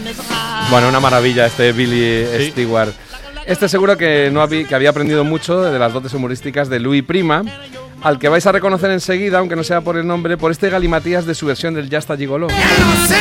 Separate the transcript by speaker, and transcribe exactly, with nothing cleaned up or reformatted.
Speaker 1: Bueno, una maravilla este Billy
Speaker 2: Sí.
Speaker 1: Stewart. Este seguro que, no había, que había aprendido mucho de las dotes humorísticas de Louis Prima, al que vais a reconocer enseguida, aunque no sea por el nombre, por este galimatías de su versión del Ya está gigoló.
Speaker 3: No sé